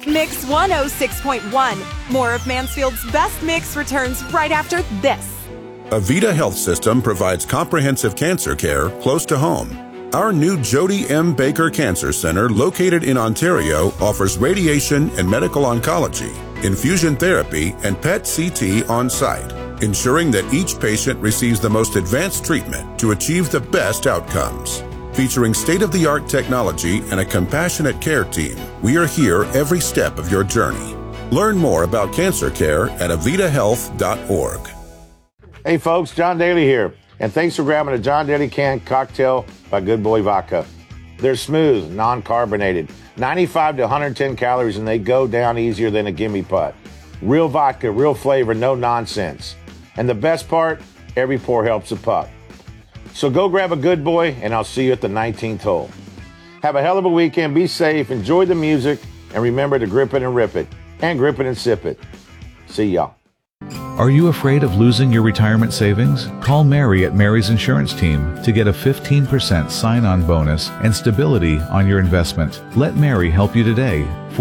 Mix 106.1. More of Mansfield's best mix returns right after this. Avita Health System provides comprehensive cancer care close to home. Our new Jody M. Baker Cancer Center, located in Ontario, offers radiation and medical oncology, infusion therapy, and PET CT on site, ensuring that each patient receives the most advanced treatment to achieve the best outcomes. Featuring state-of-the-art technology and a compassionate care team, we are here every step of your journey. Learn more about cancer care at avitahealth.org. Hey folks, John Daly here, and thanks for grabbing a John Daly canned cocktail by Good Boy Vodka. They're smooth, non-carbonated, 95 to 110 calories, and they go down easier than a gimme putt. Real vodka, real flavor, no nonsense. And the best part, every pour helps a putt. So go grab a Good Boy, and I'll see you at the 19th hole. Have a hell of a weekend, be safe, enjoy the music, and remember to grip it and rip it, and grip it and sip it. See y'all. Are you afraid of losing your retirement savings? Call Mary at Mary's Insurance Team to get a 15% sign-on bonus and stability on your investment. Let Mary help you today.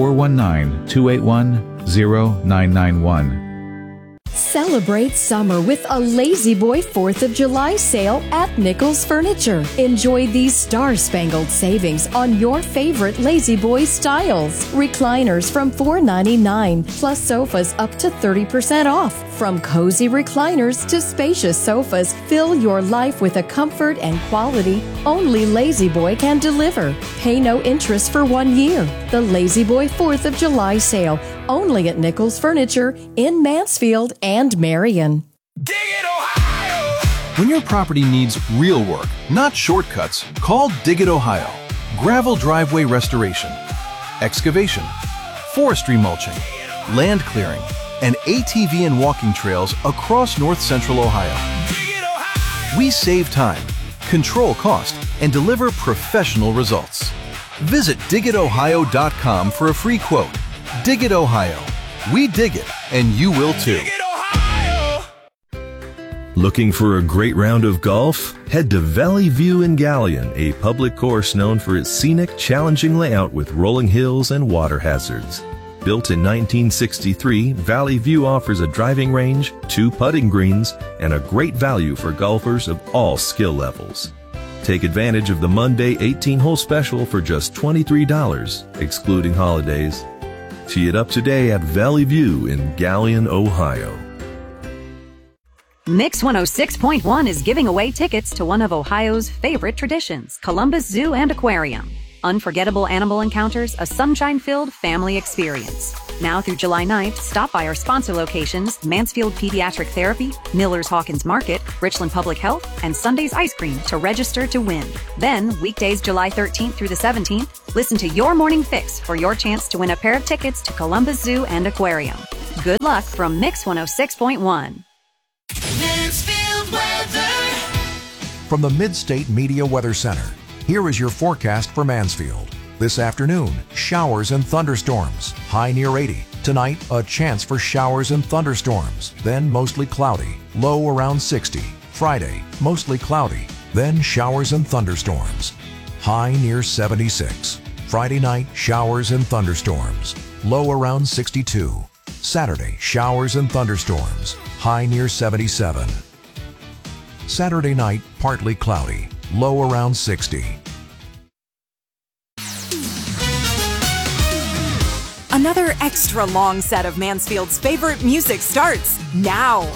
419-281-0991. Celebrate summer with a Lazy Boy 4th of July sale at Nichols Furniture. Enjoy these star-spangled savings on your favorite Lazy Boy styles. Recliners from $4.99, plus sofas up to 30% off. From cozy recliners to spacious sofas, fill your life with a comfort and quality only Lazy Boy can deliver. Pay no interest for 1 year. The Lazy Boy 4th of July sale, only at Nichols Furniture in Mansfield and Marion. Dig It, Ohio! When your property needs real work, not shortcuts, call Dig It, Ohio. Gravel driveway restoration, excavation, forestry mulching, land clearing, and ATV and walking trails across north central Ohio. Dig It, Ohio! We save time, control cost, and deliver professional results. Visit digitohio.com for a free quote. Dig It, Ohio. We dig it, and you will too. Dig It, Ohio! Looking for a great round of golf? Head to Valley View in Galion, a public course known for its scenic, challenging layout with rolling hills and water hazards. Built in 1963, Valley View offers a driving range, 2 putting greens, and a great value for golfers of all skill levels. Take advantage of the Monday 18-hole special for just $23, excluding holidays. Tee it up today at Valley View in Galion, Ohio. Mix 106.1 is giving away tickets to one of Ohio's favorite traditions, Columbus Zoo and Aquarium. Unforgettable animal encounters, a sunshine-filled family experience. Now through July 9th, stop by our sponsor locations, Mansfield Pediatric Therapy, Miller's Hawkins Market, Richland Public Health, and Sunday's Ice Cream to register to win. Then, weekdays July 13th through the 17th, listen to Your Morning Fix for your chance to win a pair of tickets to Columbus Zoo and Aquarium. Good luck from Mix 106.1. Mansfield weather. From the Mid-State Media Weather Center, here is your forecast for Mansfield. This afternoon, showers and thunderstorms, high near 80. Tonight, a chance for showers and thunderstorms, then mostly cloudy, low around 60. Friday, mostly cloudy, then showers and thunderstorms, high near 76. Friday night, showers and thunderstorms, low around 62. Saturday, showers and thunderstorms, high near 77. Saturday night, partly cloudy, low around 60. Another extra long set of Mansfield's favorite music starts now.